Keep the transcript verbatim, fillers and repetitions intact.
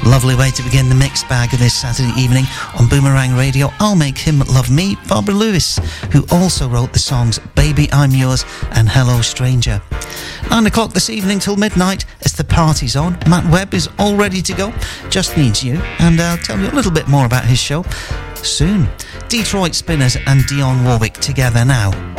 Lovely way to begin the mixed bag of this Saturday evening on Boomerang Radio. I'll Make Him Love Me, Barbara Lewis, who also wrote the songs Baby I'm Yours and Hello Stranger. Nine o'clock this evening till midnight as the party's on. Matt Webb is all ready to go, just needs you, and I'll tell you a little bit more about his show soon. Detroit Spinners and Dionne Warwick together now.